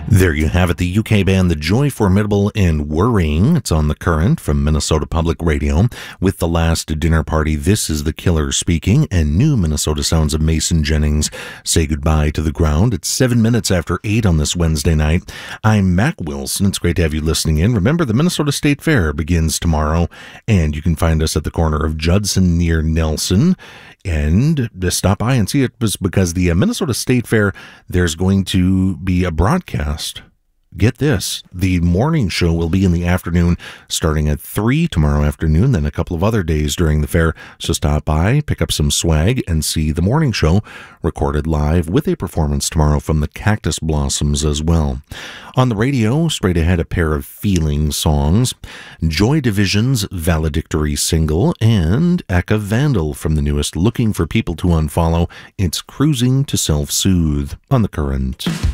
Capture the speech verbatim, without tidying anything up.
There you have it, the U K band The Joy Formidable and Worrying. It's on The Current from Minnesota Public Radio. With The Last Dinner Party, this is The Killer speaking, and new Minnesota sounds of Mason Jennings say goodbye to the ground. It's seven minutes after eight on this Wednesday night. I'm Mac Wilson. It's great to have you listening in. Remember, the Minnesota State Fair begins tomorrow, and you can find us at the corner of Judson near Nelson. And to stop by and see it was because the Minnesota State Fair, there's going to be a broadcast. Get this, the morning show will be in the afternoon starting at three tomorrow afternoon, then a couple of other days during the fair. So stop by, pick up some swag, and see the morning show recorded live with a performance tomorrow from the Cactus Blossoms as well. On the radio, straight ahead, a pair of feeling songs, Joy Division's valedictory single, and Aka Vandal from the newest Looking for People to Unfollow. It's Cruising to Self-Soothe on The Current.